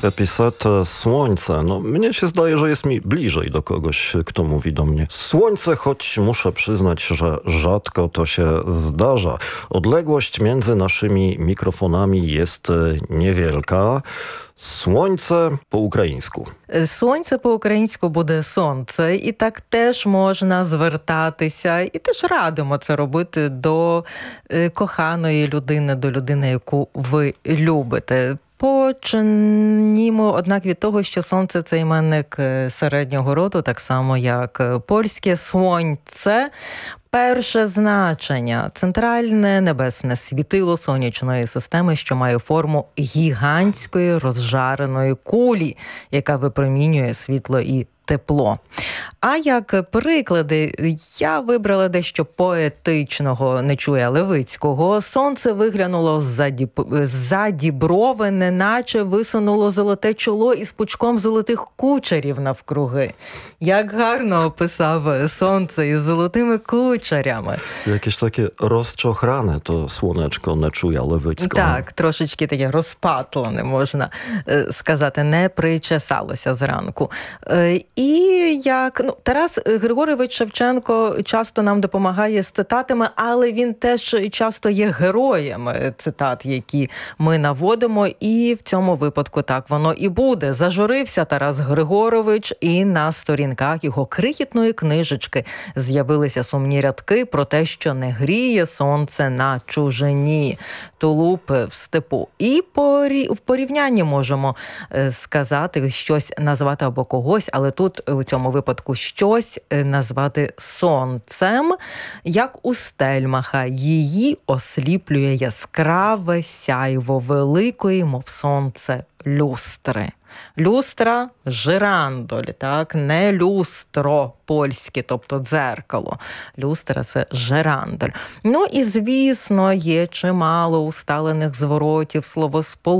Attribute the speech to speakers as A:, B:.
A: Episet słońce. No, mnie się zdaje, że jest mi bliżej do kogoś, kto mówi do mnie słońce, choć muszę przyznać, że rzadko to się zdarza. Odległość między naszymi mikrofonami jest niewielka. Сонце по-українську.
B: Сонце по-українську буде сонце, і так теж можна звертатися, і теж радимо це робити до коханої людини, до людини, яку ви любите. Почнімо, однак, від того, що сонце – це іменник середнього роду, так само, як польське «сонце». Перше значення – центральне небесне світило сонячної системи, що має форму гігантської розжареної кулі, яка випромінює світло і тепло. А як приклади, я вибрала дещо поетичного Нечуя Левицького. Сонце виглянуло з-за діброви, неначе висунуло золоте чоло із пучком золотих кучерів навкруги. Як гарно описав сонце із золотими кучерями.
A: Jakieś takie rozczochrane to słoneczko Nečuja Levicького.
B: Так, трошечки таке розпатлене, можна сказати, не причесалося зранку. І як Тарас Григорович Шевченко часто нам допомагає з цитатами, але він теж часто є героєм цитат, які ми наводимо, і в цьому випадку так воно і буде. Зажурився Тарас Григорович, і на сторінках його крихітної книжечки з'явилися сумні рядки про те, що не гріє сонце на чужині, тулуб в степу. І в порівнянні можемо сказати, щось назвати або когось, але тут у цьому випадку щось назвати сонцем, як у Стельмаха. Її осліплює яскраве сяйво великої, мов сонце, люстри. Люстра – жирандоль, так? Не люстро польське, тобто дзеркало. Люстра – це жирандоль. Ну і, звісно, є чимало усталених зворотів, словосполучень,